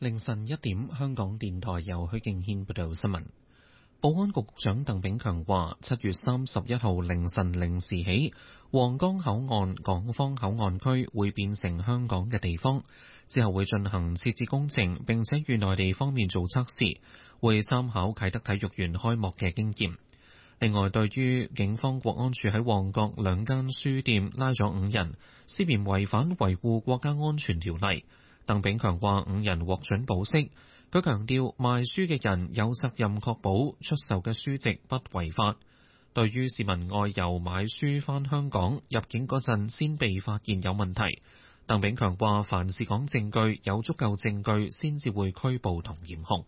凌晨1點，香港電台由許敬軒報道新聞。保安局局長鄧炳強話，7月31號凌晨0時起，皇崗口岸港方口岸區會變成香港嘅地方，之後會進行設置工程，並且與內地方面做測試，會參考啟德體育園開幕嘅經驗。另外，對於警方國安處喺旺角2間書店拉咗5人，涉嫌違反維護國家安全條例，鄧炳強話5人獲准保釋。佢強調賣書嘅人有責任確保出售嘅書籍不違法。對於市民外遊買書返香港入境嗰陣先被發現有問題，鄧炳強話凡事講證據，有足夠證據先至會拘捕同檢控。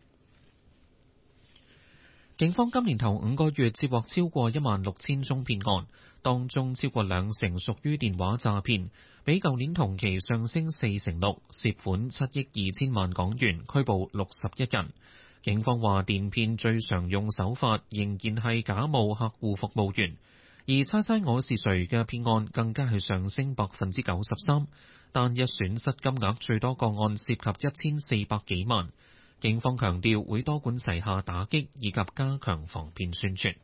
警方今年頭5個月接獲超過16000宗騙案，當中超過20%屬於電話詐騙，比舊年同期上升46%，涉款7億2千萬港元，拘捕61人。警方話電騙最常用手法仍然係假冒客戶服務員，而猜猜我是誰嘅騙案更加係上升93%，單一損失金額最多個案涉及1400幾萬。警方強調會多管齊下打擊以及加強防騙宣傳。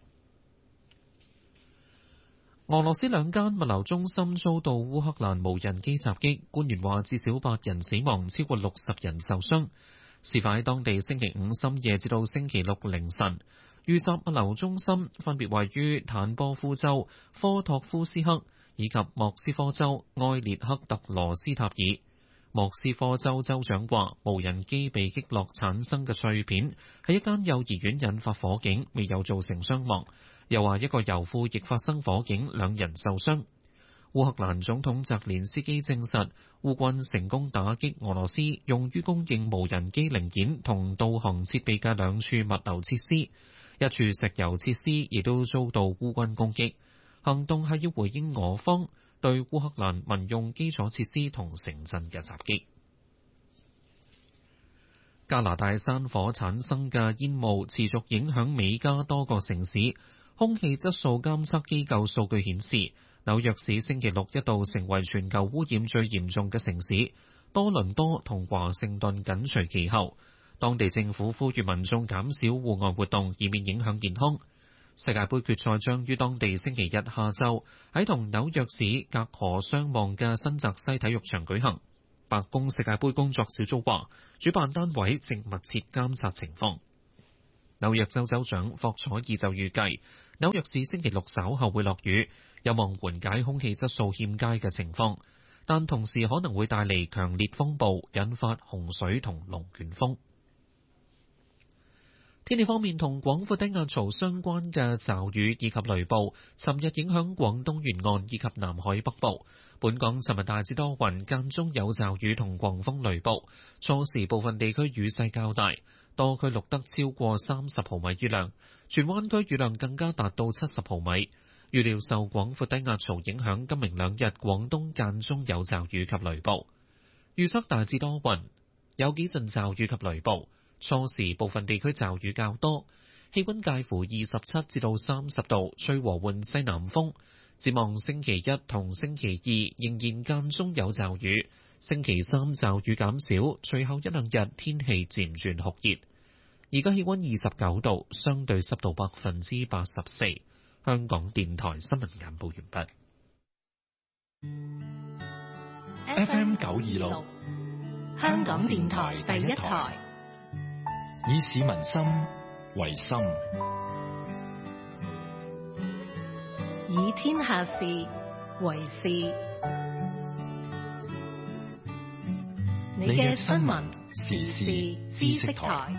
俄羅斯2間物流中心遭到烏克蘭無人機襲擊，官員話至少8人死亡，超過60人受傷。事發喺當地星期五深夜至到星期六凌晨，遇襲物流中心分別位於坦波夫州科托夫斯克以及莫斯科州埃列克特羅斯塔爾。莫斯科州州長話，無人機被擊落產生嘅碎片喺一間幼兒園引發火警，未有造成傷亡。又話一個油庫亦發生火警，2人受傷。烏克蘭總統澤連斯基證實，烏軍成功打擊俄羅斯用於供應無人機零件同導航設備嘅2處物流設施，一處石油設施亦都遭到烏軍攻擊。行動係要回應俄方對烏克蘭民用基礎設施同城鎮嘅襲擊。加拿大山火產生嘅煙霧持續影響美加多個城市，空氣質素監測機構數據顯示，紐約市星期六一度成為全球污染最嚴重嘅城市，多倫多同華盛頓緊隨其後。當地政府呼籲民眾減少戶外活動，以免影響健康。世界盃決賽將於當地星期日下晝喺同紐約市隔河相望嘅新澤西體育場舉行。白宮世界盃工作小組話，主辦單位正密切監察情況。紐約州州長霍楚爾就預計，紐約市星期六稍後會落雨，有望緩解空氣質素欠佳嘅情況，但同時可能會帶嚟強烈風暴，引發洪水同龍捲風。天氣方面，同廣闊低壓槽相關嘅驟雨以及雷暴，尋日影響廣東沿岸以及南海北部。本港尋日大致多雲，間中有驟雨同狂風雷暴，初時部分地區雨勢較大，多區錄得超過30毫米雨量，荃灣區雨量更加達到70毫米。預料受廣闊低壓槽影響，今明2日廣東間中有驟雨及雷暴。預測大致多雲，有幾陣驟雨及雷暴。初時部分地區驟雨較多，氣溫介乎27至到30度，吹和緩西南風。展望星期一同星期2仍然間中有驟雨，星期3驟雨減少，隨後1-2日天氣漸轉酷熱。而家氣溫29度，相對濕度84%。香港電台新聞簡報完畢。FM 926，香港電台第一台。以市民心為心， 以天下事為事。你嘅新聞時事知識台。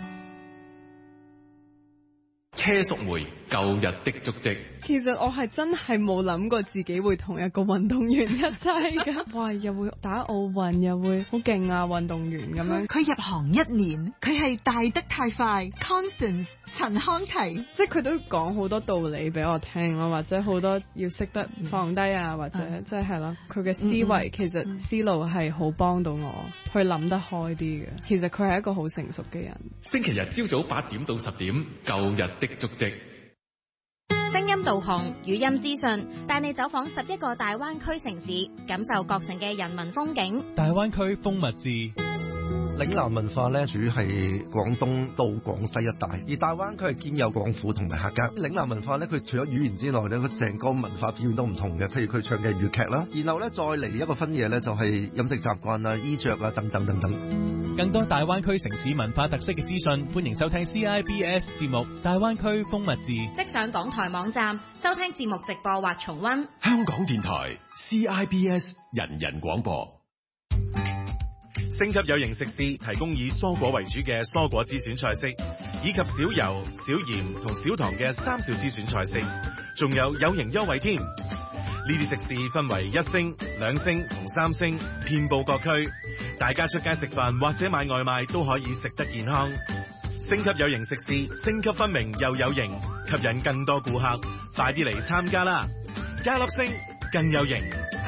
車淑梅舊日的足跡。 其實我係真係冇諗過自己會同一個運動員一齊噶。哇，又會打奧運，又會好勁啊，運動員咁樣。 佢入行1年，佢係大得太快。Constance 陳康琪， 即係佢都講好多道理俾我聽咯，或者好多要識得放低啊，或者即係咯，佢嘅思維其實思路係好幫到我去諗得開啲嘅。其實佢係一個好成熟嘅人。 星期日朝早8點到10點，舊日的足跡。 聲音導航、語音資訊，帶你走訪11個大灣區城市，感受各城嘅人文風景。 大灣區風物誌。 嶺南文化咧，主係廣東到廣西一帶，而大灣區係兼有廣府同埋客家。嶺南文化咧，佢除咗語言之外咧，佢成個文化表現都唔同嘅。譬如佢唱嘅粵劇啦，然後咧再嚟一個分野咧，就係飲食習慣啊、衣着啊等等等等。 更多大灣區城市文化特色嘅資訊，歡迎收聽 CIBS 節目《大灣區風物誌》， 即上港台網站收聽節目直播或重溫。 香港電台 CIBS 人人廣播。 星級有型食肆提供以蔬果為主嘅蔬果之選菜式，以及少油、少鹽同少糖嘅3少之選菜式，仲有型優惠添。呢啲食肆分為1星、2星同3星，遍佈各區，大家出街食飯或者買外賣都可以食得健康。星級有型食肆，星級分明又有型，吸引更多顧客，快啲嚟參加啦！加粒星更有型。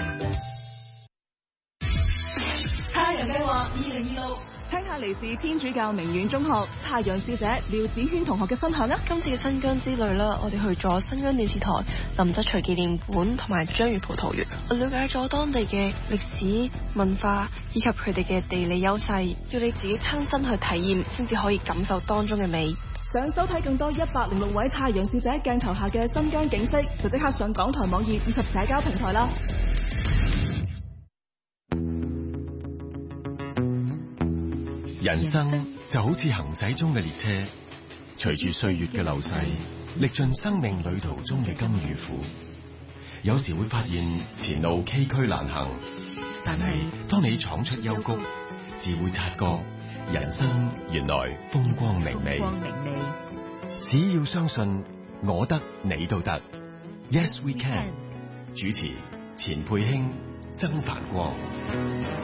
太陽計劃2026， 聽下嚟自天主教明苑中學太陽使者廖子軒同學嘅分享啊！ 今次嘅新疆之旅啦，我哋去咗新疆電視台林則徐紀念館同埋章魚葡萄園，我了解咗當地嘅歷史文化以及佢哋嘅地理優勢，要你自己親身去體驗，先至可以感受當中嘅美。 想收睇更多106位太陽使者鏡頭下嘅新疆景色，就即刻上港台網頁以及社交平台啦。 人生就好似行駛中嘅列車，隨住歲月嘅流逝，歷盡生命旅途中嘅甘與苦。有時會發現前路崎嶇難行，但係當你闖出幽谷，自會察覺人生原來風光明媚。只要相信，我得你都得。Yes we can。主持：錢佩卿、曾繁光。